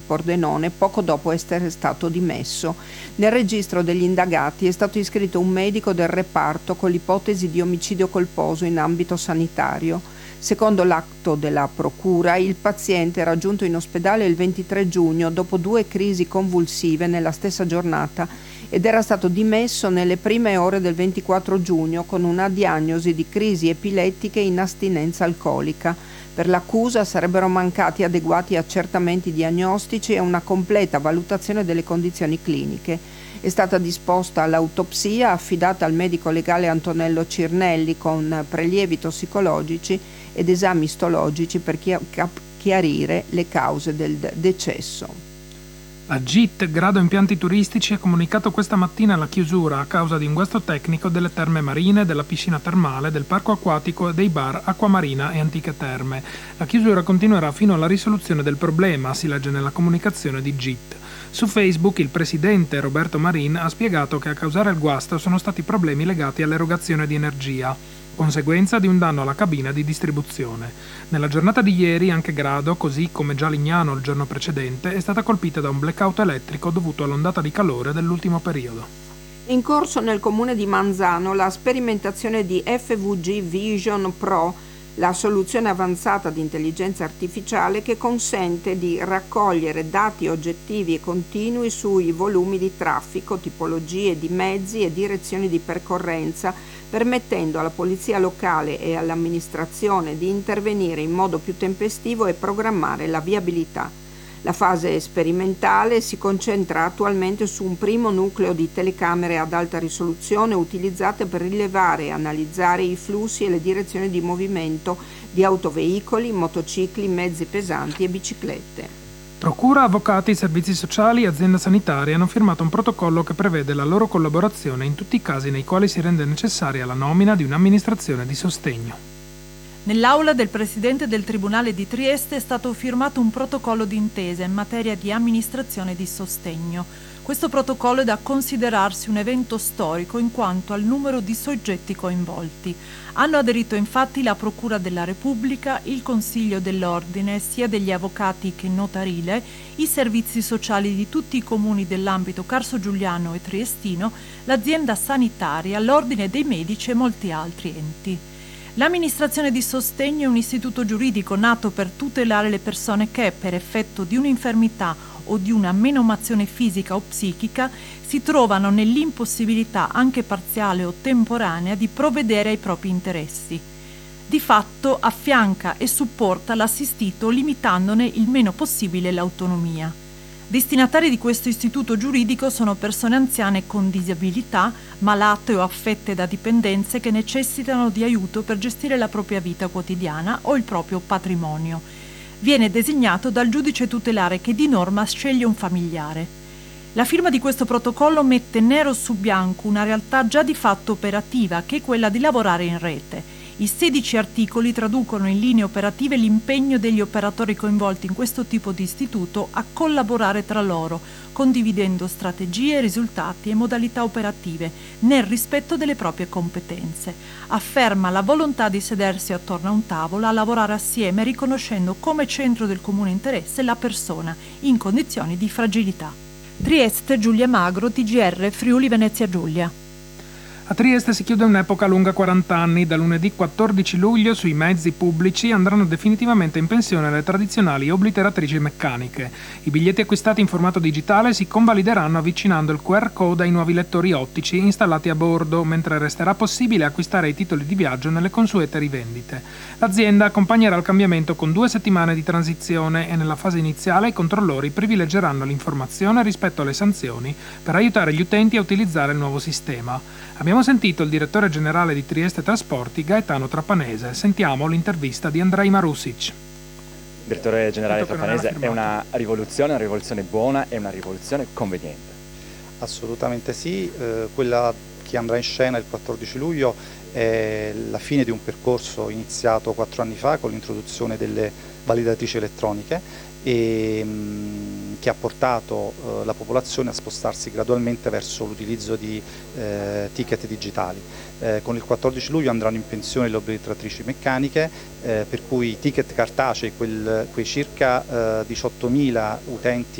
Pordenone poco dopo essere stato dimesso. Nel registro degli indagati è stato iscritto un medico del reparto con l'ipotesi di omicidio colposo in ambito sanitario. Secondo l'atto della procura, il paziente era giunto in ospedale il 23 giugno dopo 2 crisi convulsive nella stessa giornata ed era stato dimesso nelle prime ore del 24 giugno con una diagnosi di crisi epilettiche in astinenza alcolica. Per l'accusa sarebbero mancati adeguati accertamenti diagnostici e una completa valutazione delle condizioni cliniche. È stata disposta l'autopsia affidata al medico legale Antonello Cirnelli con prelievi tossicologici ed esami istologici per chiarire le cause del decesso. La GIT, Grado Impianti Turistici, ha comunicato questa mattina la chiusura a causa di un guasto tecnico delle terme marine, della piscina termale, del parco acquatico e dei bar Acquamarina e Antiche Terme. La chiusura continuerà fino alla risoluzione del problema, si legge nella comunicazione di GIT. Su Facebook il presidente Roberto Marin ha spiegato che a causare il guasto sono stati problemi legati all'erogazione di energia, conseguenza di un danno alla cabina di distribuzione. Nella giornata di ieri anche Grado, così come già Lignano il giorno precedente, è stata colpita da un blackout elettrico dovuto all'ondata di calore dell'ultimo periodo. È in corso nel comune di Manzano la sperimentazione di FVG Vision Pro, la soluzione avanzata di intelligenza artificiale che consente di raccogliere dati oggettivi e continui sui volumi di traffico, tipologie di mezzi e direzioni di percorrenza, permettendo alla polizia locale e all'amministrazione di intervenire in modo più tempestivo e programmare la viabilità. La fase sperimentale si concentra attualmente su un primo nucleo di telecamere ad alta risoluzione utilizzate per rilevare e analizzare i flussi e le direzioni di movimento di autoveicoli, motocicli, mezzi pesanti e biciclette. Procura, avvocati, servizi sociali e azienda sanitaria hanno firmato un protocollo che prevede la loro collaborazione in tutti i casi nei quali si rende necessaria la nomina di un'amministrazione di sostegno. Nell'aula del Presidente del Tribunale di Trieste è stato firmato un protocollo d'intesa in materia di amministrazione di sostegno. Questo protocollo è da considerarsi un evento storico in quanto al numero di soggetti coinvolti. Hanno aderito infatti la Procura della Repubblica, il Consiglio dell'Ordine, sia degli avvocati che notarile, i servizi sociali di tutti i comuni dell'ambito carso-giuliano e triestino, l'azienda sanitaria, l'Ordine dei Medici e molti altri enti. L'amministrazione di sostegno è un istituto giuridico nato per tutelare le persone che, per effetto di un'infermità o di una menomazione fisica o psichica, si trovano nell'impossibilità, anche parziale o temporanea, di provvedere ai propri interessi. Di fatto affianca e supporta l'assistito limitandone il meno possibile l'autonomia. Destinatari di questo istituto giuridico sono persone anziane con disabilità, malate o affette da dipendenze che necessitano di aiuto per gestire la propria vita quotidiana o il proprio patrimonio. Viene designato dal giudice tutelare che di norma sceglie un familiare. La firma di questo protocollo mette nero su bianco una realtà già di fatto operativa, che è quella di lavorare in rete. I 16 articoli traducono in linee operative l'impegno degli operatori coinvolti in questo tipo di istituto a collaborare tra loro, condividendo strategie, risultati e modalità operative nel rispetto delle proprie competenze. Afferma la volontà di sedersi attorno a un tavolo, a lavorare assieme, riconoscendo come centro del comune interesse la persona in condizioni di fragilità. Trieste, Giulia Magro, TGR, Friuli Venezia Giulia. A Trieste si chiude un'epoca lunga 40 anni. Da lunedì 14 luglio sui mezzi pubblici andranno definitivamente in pensione le tradizionali obliteratrici meccaniche. I biglietti acquistati in formato digitale si convalideranno avvicinando il QR code ai nuovi lettori ottici installati a bordo, mentre resterà possibile acquistare i titoli di viaggio nelle consuete rivendite. L'azienda accompagnerà il cambiamento con 2 settimane di transizione e nella fase iniziale i controllori privilegeranno l'informazione rispetto alle sanzioni per aiutare gli utenti a utilizzare il nuovo sistema. Abbiamo sentito il direttore generale di Trieste Trasporti, Gaetano Trapanese. Sentiamo l'intervista di Andrej Marusic. Il direttore generale Trapanese, è una rivoluzione buona e una rivoluzione conveniente. Assolutamente sì, quella che andrà in scena il 14 luglio è la fine di un percorso iniziato 4 anni fa con l'introduzione delle validatrici elettroniche e che ha portato la popolazione a spostarsi gradualmente verso l'utilizzo di ticket digitali. Con il 14 luglio andranno in pensione le obliteratrici meccaniche, per cui i ticket cartacei, quei circa 18.000 utenti